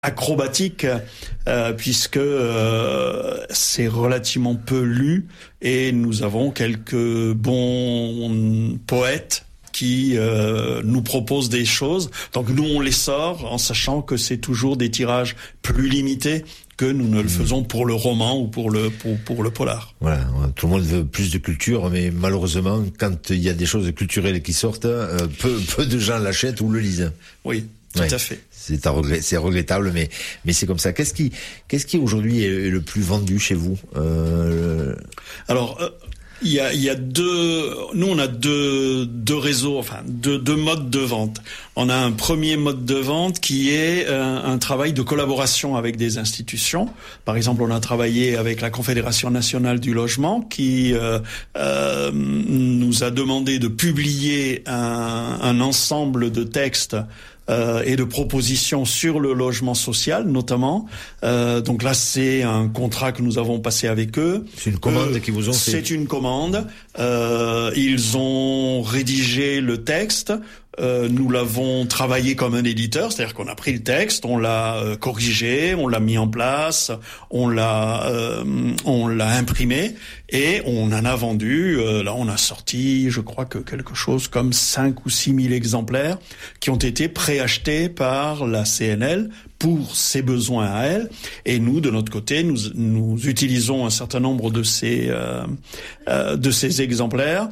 acrobatique, puisque c'est relativement peu lu et nous avons quelques bons poètes qui nous proposent des choses. Donc nous, on les sort en sachant que c'est toujours des tirages plus limités que nous ne le faisons pour le roman ou pour le polar. Voilà, tout le monde veut plus de culture, mais malheureusement, quand il y a des choses culturelles qui sortent, peu de gens l'achètent ou le lisent. Oui, tout à fait. C'est regrettable, mais c'est comme ça. Qu'est-ce qui aujourd'hui est le plus vendu chez vous? Alors, il y a nous on a deux réseaux, enfin deux modes de vente. On a un premier mode de vente qui est un travail de collaboration avec des institutions. Par exemple, on a travaillé avec la Confédération nationale du logement qui nous a demandé de publier un ensemble de textes et de propositions sur le logement social, notamment. Donc là, c'est un contrat que nous avons passé avec eux. C'est une commande qu'ils vous ont fait. C'est une commande. Ils ont rédigé le texte. Nous l'avons travaillé comme un éditeur, c'est-à-dire qu'on a pris le texte, on l'a corrigé, on l'a mis en place, on l'a imprimé et on en a vendu. Là, on a sorti, je crois que quelque chose comme 5 ou 6 000 exemplaires qui ont été préachetés par la CNL pour ses besoins à elle. Et nous, de notre côté, nous utilisons un certain nombre de ces exemplaires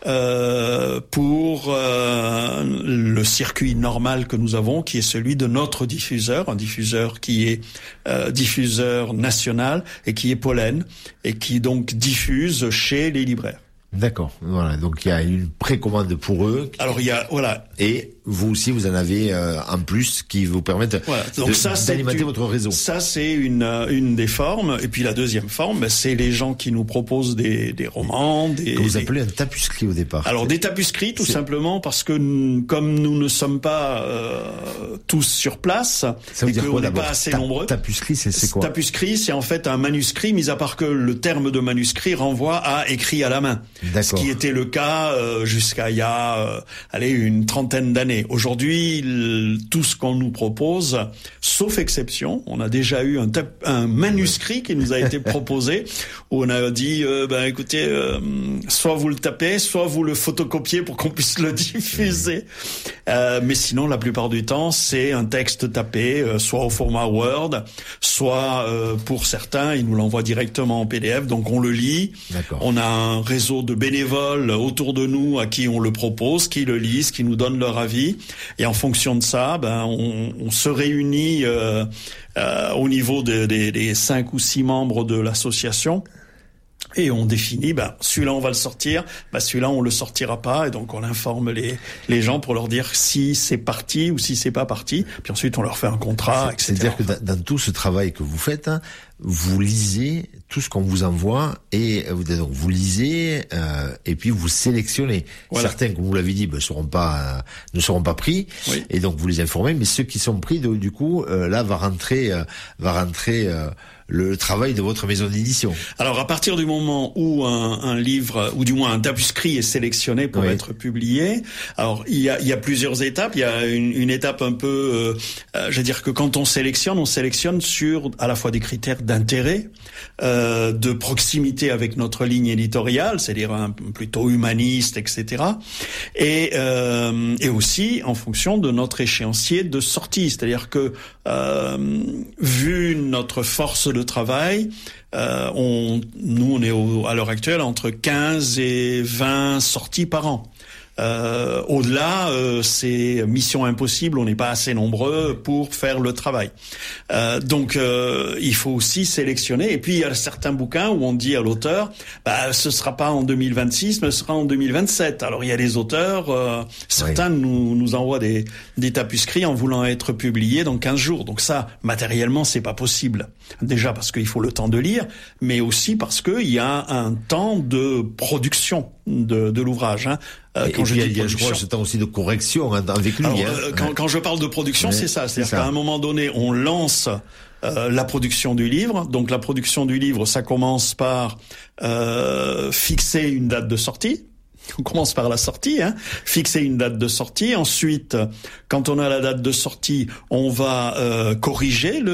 pour le circuit normal que nous avons, qui est celui de notre diffuseur, un diffuseur qui est diffuseur national et qui est Pollen et qui donc diffuse chez les libraires. D'accord, voilà, donc il y a une précommande pour eux. Alors il y a, voilà. Et vous aussi, vous en avez en plus qui vous permettent d'alimenter votre réseau. Ça, c'est une des formes. Et puis la deuxième forme, c'est les gens qui nous proposent des romans. Que vous appelez un tapuscrit au départ. Alors des tapuscrits, tout simplement parce que comme nous ne sommes pas tous sur place, ça veut dire quoi, qu'on n'est pas assez nombreux. Tapuscrit, c'est quoi? Tapuscrit, c'est en fait un manuscrit, mis à part que le terme de manuscrit renvoie à écrit à la main. D'accord. Ce qui était le cas jusqu'à il y a une trentaine d'années. Aujourd'hui, tout ce qu'on nous propose, sauf exception, on a déjà eu un manuscrit qui nous a été proposé où on a dit écoutez, soit vous le tapez, soit vous le photocopiez pour qu'on puisse le diffuser. Mais sinon, la plupart du temps, c'est un texte tapé, soit au format Word, soit pour certains, ils nous l'envoient directement en PDF, donc on le lit. D'accord. On a un réseau de bénévoles autour de nous à qui on le propose, qui le lisent, qui nous donnent leur avis. Et en fonction de ça, on se réunit au niveau des 5 ou 6 membres de l'association. Et on définit, celui-là on va le sortir, celui-là on le sortira pas, et donc on informe les gens pour leur dire si c'est parti ou si c'est pas parti, puis ensuite on leur fait un contrat, etc. C'est-à-dire que dans tout ce travail que vous faites, vous lisez tout ce qu'on vous envoie et vous lisez et puis vous sélectionnez. Voilà. Certains, comme vous l'avez dit, ne seront pas pris, oui. Et donc vous les informez, mais ceux qui sont pris, du coup, là va rentrer le travail de votre maison d'édition. Alors à partir du moment où un livre, ou du moins un tapuscrit est sélectionné pour être publié, alors il y a plusieurs étapes. Il y a une étape un peu, je veux dire que quand on sélectionne sur à la fois des critères d'intérêt, de proximité avec notre ligne éditoriale, c'est-à-dire plutôt humaniste, etc. Et aussi en fonction de notre échéancier de sortie, c'est-à-dire que vu notre force de travail, on est à l'heure actuelle entre 15 et 20 sorties par an. Au-delà, c'est mission impossible, on n'est pas assez nombreux pour faire le travail. Donc il faut aussi sélectionner. Et puis il y a certains bouquins où on dit à l'auteur, ce sera pas en 2026, mais ce sera en 2027. Alors il y a des auteurs, certains nous envoient des tapuscrits en voulant être publiés dans 15 jours. Donc ça, matériellement, c'est pas possible. Déjà parce qu'il faut le temps de lire, mais aussi parce qu'il y a un temps de production de l'ouvrage. Quand je crois ce temps aussi de correction avec lui. Quand je parle de production, c'est ça. C'est-à-dire qu'à un moment donné, on lance la production du livre. Donc la production du livre, ça commence par fixer une date de sortie. on commence par la sortie, fixer une date de sortie. Ensuite, quand on a la date de sortie, on va corriger